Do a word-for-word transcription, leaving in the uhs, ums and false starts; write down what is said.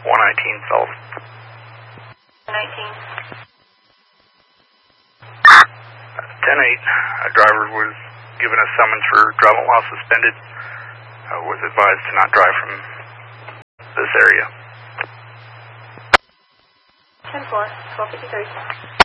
one nineteen South. nineteen. ten eight, a driver was given a summons for driving while suspended. Uh, was advised to not drive from this area. ten four, twelve fifty-three.